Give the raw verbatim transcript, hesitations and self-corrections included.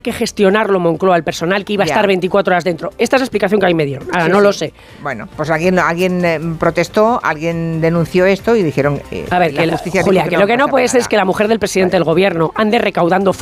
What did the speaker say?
que gestionarlo Moncloa, el personal que iba a Ya. estar veinticuatro horas dentro. Esta es la explicación que a mí me dieron. Ahora, Sí, no sí. lo sé. Bueno, pues alguien, alguien eh, protestó, alguien denunció esto y dijeron... eh, A ver, la que la, justicia Julia, dijo que lo que no pasaba puede ser nada. es que la mujer del presidente Vale. del gobierno ande recaudando